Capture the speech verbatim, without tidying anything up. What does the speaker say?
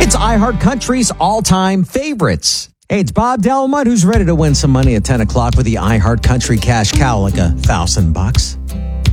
It's iHeartCountry's all-time favorites. Hey, it's Bob Delmont who's ready to win some money at ten o'clock with the iHeartCountry cash cow, like a thousand bucks.